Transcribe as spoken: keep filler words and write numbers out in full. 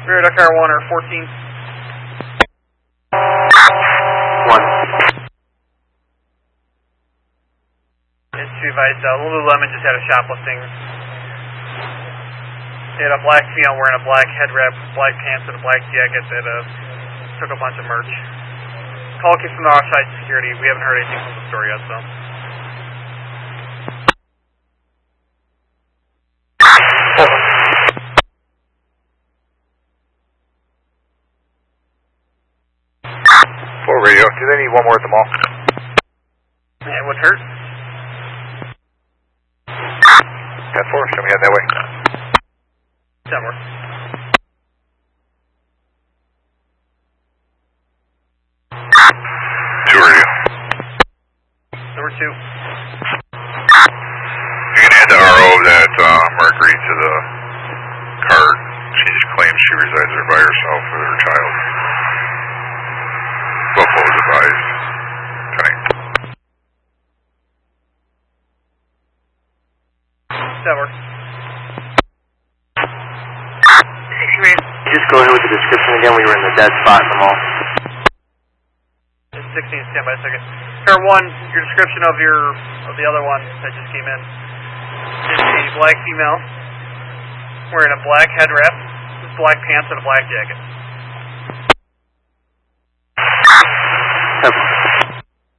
Rear Dakar one or fourteen. One. It's to advise, uh, Lululemon just had a shoplifting. They had a black female wearing a black head wrap, black pants, and a black jacket that uh, took a bunch of merch. Call came from the offside security. We haven't heard anything from the store yet, so. Four radio. Do they need one more at the mall? Yeah, it would hurt. ten four, show me head that way. Somewhere. Two radio. Number two. You can add the R O of that uh, Mercury to the card. She just claims she resides there by herself with her child. Buffalo is advised. Tonight. That works. Just go ahead with the description again. We were in the dead spot in the mall. It's sixteen, stand by a second. Car one, your description of your of the other one that just came in is a black female wearing a black head wrap, black pants, and a black jacket. Seven.